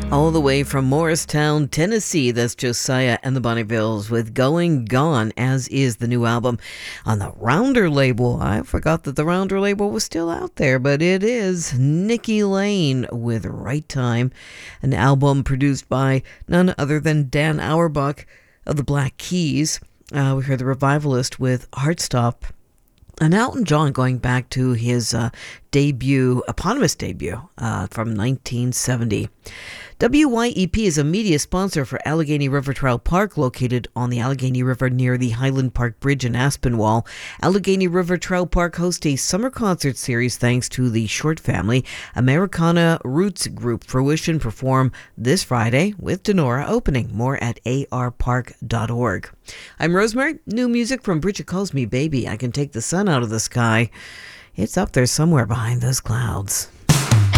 All the way from Morristown, Tennessee, that's Josiah and the Bonnievilles with Going Gone, as is the new album on the Rounder label. I forgot that the Rounder label was still out there, but it is. Nikki Lane with Right Time, an album produced by none other than Dan Auerbach of the Black Keys. We heard the Revivalist with Heartstop. And Elton John going back to his eponymous debut from 1970. WYEP is a media sponsor for Allegheny River Trail Park, located on the Allegheny River near the Highland Park Bridge in Aspinwall. Allegheny River Trail Park hosts a summer concert series thanks to the Short Family. Americana Roots Group Fruition perform this Friday with Denora opening. More at arpark.org. I'm Rosemary. New music from Bridget Calls Me Baby. I Can Take the Sun Out of the Sky. It's up there somewhere behind those clouds.